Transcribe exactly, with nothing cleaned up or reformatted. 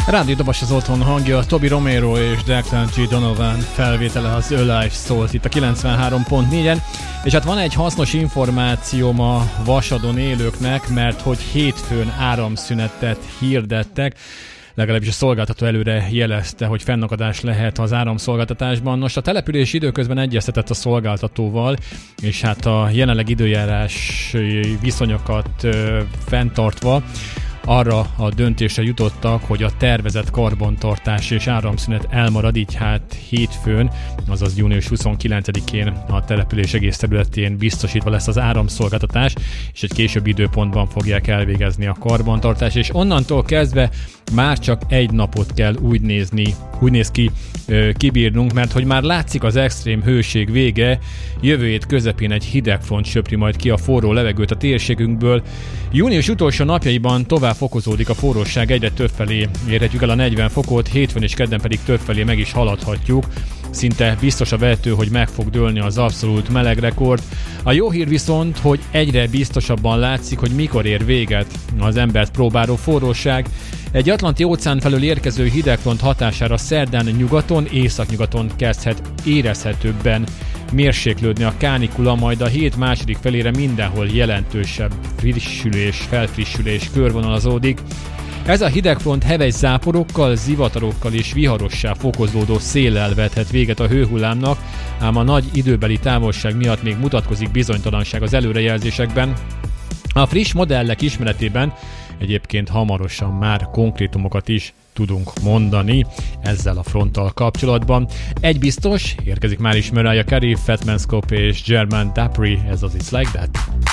Rádió Dobos az otthon hangja, Toby Romero és Declan G. Donovan felvétele az Alive szólt itt a kilencvenhárom pont négyen, és hát van egy hasznos információm a Vasadon élőknek, mert hogy hétfőn áramszünetet hirdettek, legalábbis a szolgáltató előre jelezte, hogy fennakadás lehet az áramszolgáltatásban. Nos, a település időközben egyeztetett a szolgáltatóval, és hát a jelenleg időjárás viszonyokat ö, fenntartva arra a döntésre jutottak, hogy a tervezett karbantartás és áramszünet elmarad, így hát hétfőn, azaz június huszonkilencedikén a település egész területén biztosítva lesz az áramszolgáltatás, és egy későbbi időpontban fogják elvégezni a karbantartást, és onnantól kezdve már csak egy napot kell úgy nézni, úgy néz ki kibírnunk, mert hogy már látszik az extrém hőség vége, jövő hét közepén egy hidegfront söpri majd ki a forró levegőt a térségünkből. Június utolsó napjaiban tovább fokozódik a forróság, egyre többfelé érhetjük el a negyven fokot, hétfőn és kedden pedig többfelé meg is haladhatjuk. Szinte biztos a vehető, hogy meg fog dőlni az abszolút meleg rekord. A jó hír viszont, hogy egyre biztosabban látszik, hogy mikor ér véget az embert próbáló forróság. Egy Atlanti óceán felől érkező hidegfront hatására szerdán nyugaton, északnyugaton kezdhet érezhetőbben mérséklődni a kánikula, majd a hét második felére mindenhol jelentősebb frissülés, felfrissülés körvonalazódik. Ez a hidegfront heves záporokkal, zivatarokkal és viharossá fokozódó széllel vethet véget a hőhullámnak, ám a nagy időbeli távolság miatt még mutatkozik bizonytalanság az előrejelzésekben. A friss modellek ismeretében egyébként hamarosan már konkrétumokat is tudunk mondani ezzel a fronttal kapcsolatban. Egy biztos, érkezik már is Mariah Carey, Fat Man Scope és Jermaine Dupri, ez az It's Like That.